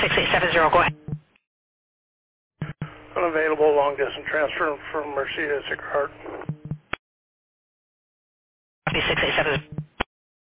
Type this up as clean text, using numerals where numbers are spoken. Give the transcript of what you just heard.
6870, go ahead. Unavailable, long distance transfer from Mercedes to Sacred Heart. Copy 6870.